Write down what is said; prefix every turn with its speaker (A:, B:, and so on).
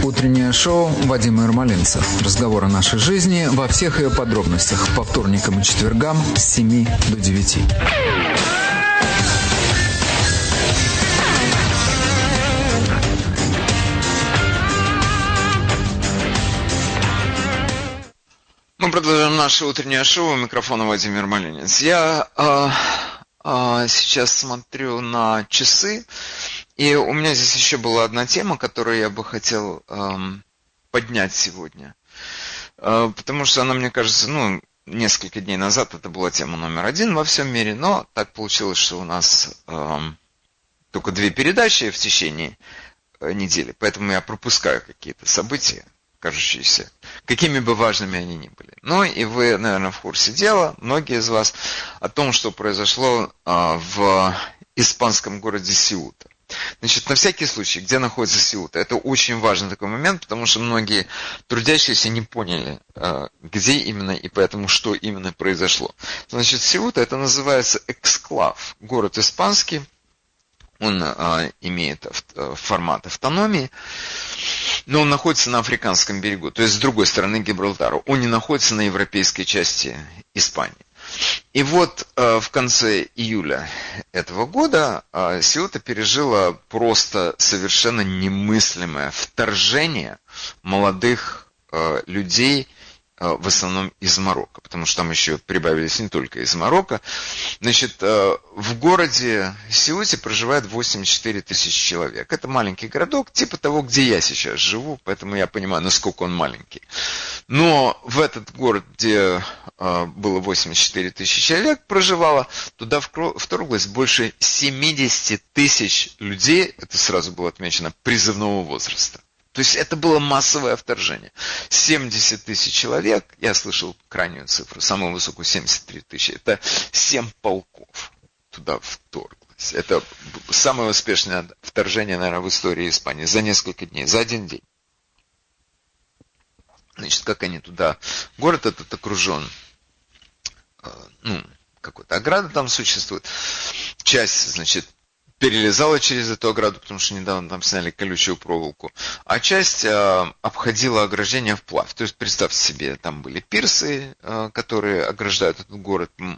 A: Утреннее шоу Вадима Ермолинца. Разговор о нашей жизни во всех ее подробностях. По вторникам и четвергам с 7 до 9.
B: Мы продолжаем наше утреннее шоу. У микрофона Вадим Ермолинец. Я сейчас смотрю на часы, и у меня здесь еще была одна тема, которую я бы хотел поднять сегодня. Потому что она, мне кажется, несколько дней назад это была тема номер 1 во всем мире, но так получилось, что у нас только 2 передачи в течение недели, поэтому я пропускаю какие-то события, кажущиеся, какими бы важными они ни были. Ну и вы, наверное, в курсе дела, многие из вас, о том, что произошло в испанском городе Сеута. Значит, на всякий случай, где находится Сеута, это очень важный такой момент, потому что многие трудящиеся не поняли, где именно и поэтому, что именно произошло. Значит, Сеута, это называется эксклав, город испанский, он имеет формат автономии, но он находится на Африканском берегу, то есть с другой стороны Гибралтара. Он не находится на европейской части Испании. И вот в конце июля этого года Сеута пережила просто совершенно немыслимое вторжение молодых людей, в основном из Марокко, потому что там еще прибавились не только из Марокко. Значит, в городе Сеуте проживает 84 тысячи человек. Это маленький городок, типа того, где я сейчас живу, поэтому я понимаю, насколько он маленький. Но в этот город, где было 84 тысячи человек проживало, туда вторглось больше 70 тысяч людей, это сразу было отмечено, призывного возраста. То есть это было массовое вторжение. 70 тысяч человек, я слышал крайнюю цифру, самую высокую 73 тысячи, это 7 полков туда вторглось. Это самое успешное вторжение, наверное, в истории Испании за несколько дней, за один день. Значит, как они туда... Город этот окружен, какой-то ограда там существует. Часть, значит, перелезала через эту ограду, потому что недавно там сняли колючую проволоку, а часть обходила ограждение вплавь. То есть, представьте себе, там были пирсы, которые ограждают этот город,